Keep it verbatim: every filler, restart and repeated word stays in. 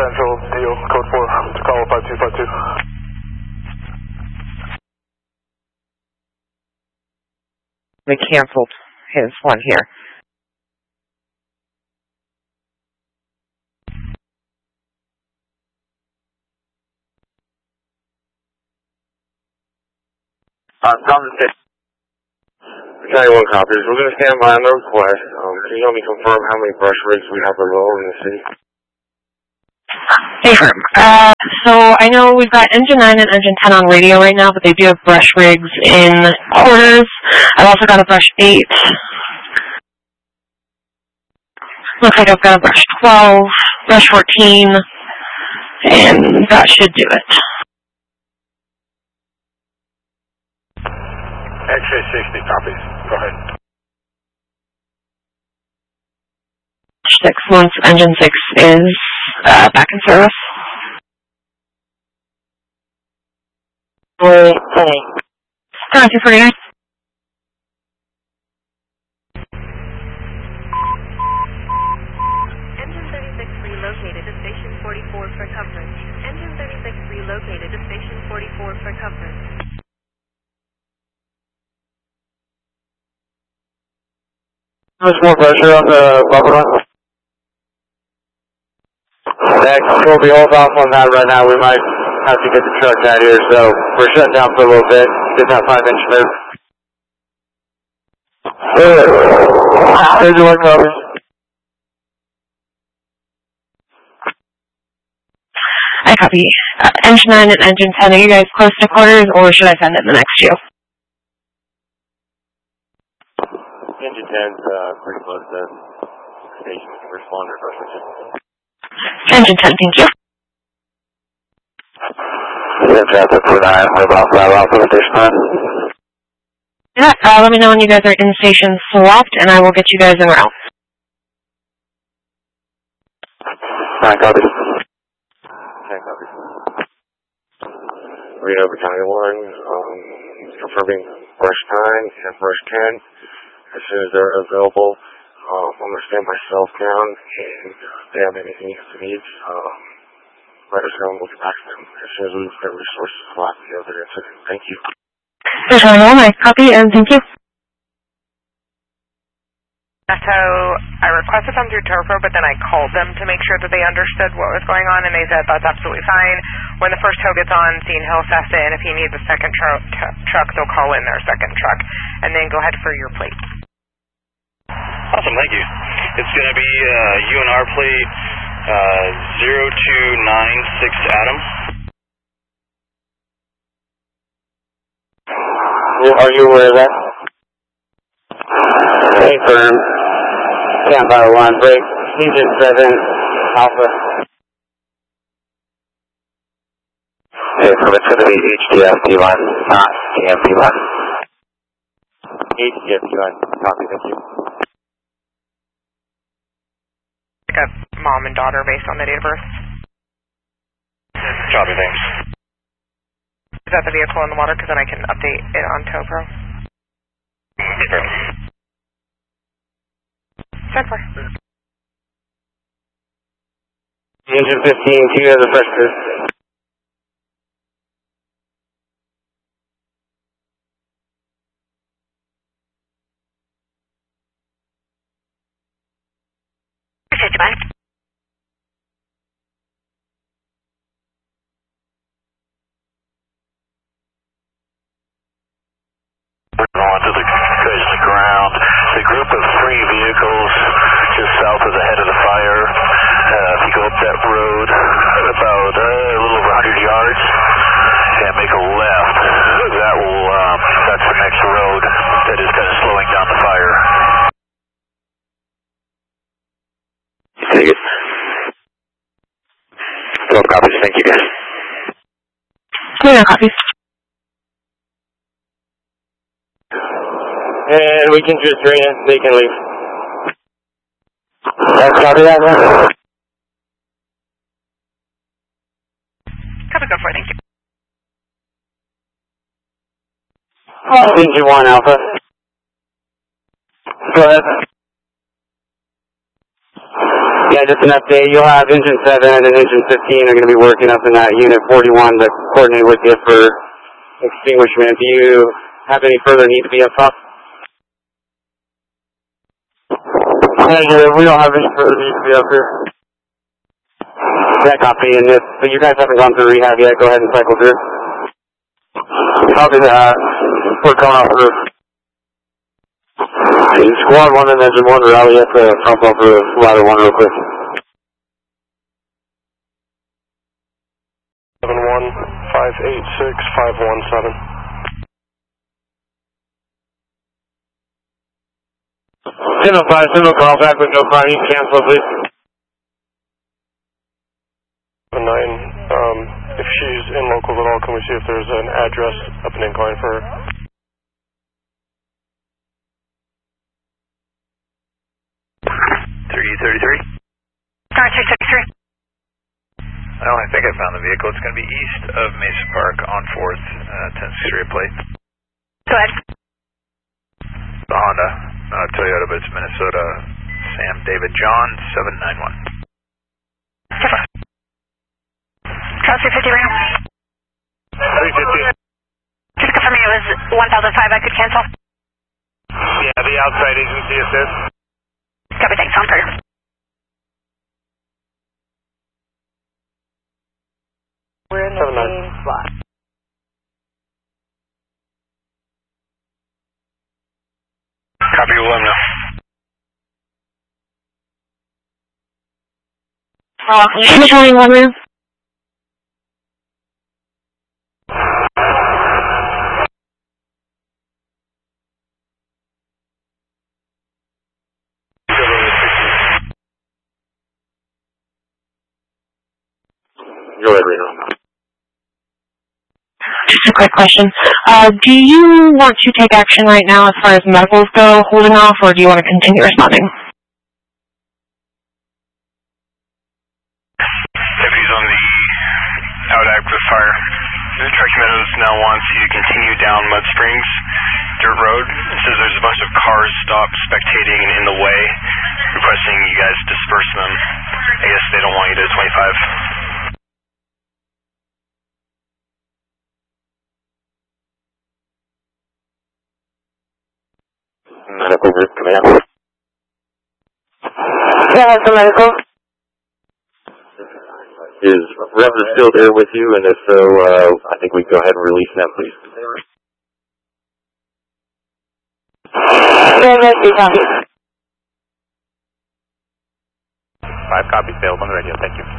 Central, deal, code four, to call five two five two. They canceled his one here. Uh, Thompson six. ninety-one copies. We're going to stand by on the request. Um, can you help me confirm how many brush rigs we have available in the city? Affirm. Uh, so I know we've got Engine nine and Engine ten on radio right now, but they do have brush rigs in quarters. I've also got a brush eight. Looks like I've got a brush twelve, brush fourteen, and that should do it. X-ray sixty copies. Go ahead. Six months, Engine six is uh, back in service. Wait, hey. two forty-nine. Engine thirty-six relocated to station forty-four for coverage. Engine thirty-six relocated to station forty-four for coverage. How much more pressure on the bubble run? Next, we'll be hold off on that right now. We might have to get the truck out here, so we're shutting down for a little bit. Get that five inch move. Here's your one, Robert. I copy. Uh, Engine nine and Engine ten, are you guys close to quarters, or should I send it in the next few? Engine ten's uh, pretty close to station responder first. Engine ten, thank you. Yeah, traffic for nine, we're about five off of the station nine. Yeah, uh, let me know when you guys are in station swapped, and I will get you guys en route. Nine copies. Nine copies. Reno Battalion one, um, confirming brush nine and brush ten. As soon as they're available, um, I'm going to stand myself down, and if they have anything else they need, um, let us know and we'll get back to them. As soon as we've got resources left, the other incident. Thank you. There's one more, I copy, and thank you. So I requested them through Topro, but then I called them to make sure that they understood what was going on, and they said that's absolutely fine. When the first tow gets on scene, he'll assess it, and if he needs a second tr- t- truck, they'll call in their second truck, and then go ahead for your plate. Awesome, thank you. It's going to be uh, U N R plate uh, zero two nine six Adam. Are you aware of that? Hey, firm. Stand by one, break. Engine seven, Alpha. Hey, firm, it's going to be H D F T one, not T M P one. H D F T one, copy, thank you. Like a mom and daughter based on the date of birth. Copy, thanks. Is that the vehicle in the water? Because then I can update it on Topro. Sure. ten four. Engine fifteen, two has a fresh crew. On to the edge of the ground. The group of three vehicles just south of the head of the fire. Uh, if you go up that road about uh, a little over one hundred yards and make a left, that will um, that's the next road that is kind of slowing down the fire. Take it. twelve copies, thank you guys. Yeah, copies. And we can just drain it, they can leave. That's copy that, man. Copy, go for it, thank you. Oh. Engine one, Alpha. Go ahead. Yeah, just an update. You'll have engine seven and engine fifteen are going to be working up in that unit forty-one to coordinate with you for extinguishment. Do you have any further need to be up top? Negative. We don't have any further need to be up here. Yeah, copy. And if but you guys haven't gone through rehab yet, go ahead and cycle through. Copy that. We're coming out through. Squad one and engine one rally at the front bumper of ladder one real quick. seven one five eight six five one seven. ten oh five, ten oh call back with no prime. You can cancel, please. seven nine, um, if she's in locals at all, can we see if there's an address up an incline for her? three thirty-three. Car three thirty-three. Well, I think I found the vehicle. It's going to be east of Mesa Park on fourth, uh, ten sixty-three plate. Go ahead. The Honda, not a Toyota, but it's Minnesota. Sam David John, seven nine one. Car three fifty right now. three fifty. Just confirm me it was one thousand five I could cancel. Yeah, the outside agency assist. Copy, thanks, on through. We're in the Seven, nine. same spot. Copy, we'll let him know. Uh, showing one room. Go ahead, Reno. Just a quick question. Uh, do you want to take action right now as far as medicals go, holding off, or do you want to continue responding? Deputies on the out active fire. The Truckee Meadows now wants you to continue down Mud Springs Dirt Road. It says there's a bunch of cars stopped spectating and in the way, requesting you guys disperse them. I guess they don't want you to twenty-five. Medical group command. Yeah, that's a medical. Is Reverend still there with you? And if so, uh, I think we can go ahead and release them, please. Five copies failed on the radio, thank you.